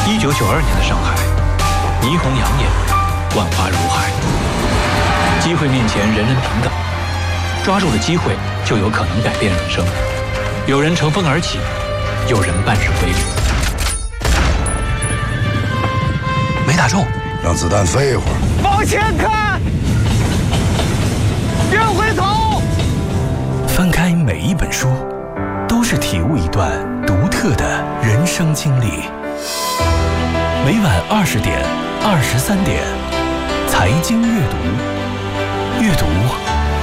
1992年的上海，霓虹养眼，万花如海。机会面前，人人平等，抓住了机会，就有可能改变人生。有人乘风而起，有人半生微凉。没打中， 让子弹飞一会儿。 往前看，别回头。 翻开每一本书，都是体悟一段独特的人生经历。每晚20点、23点，财经阅读，阅读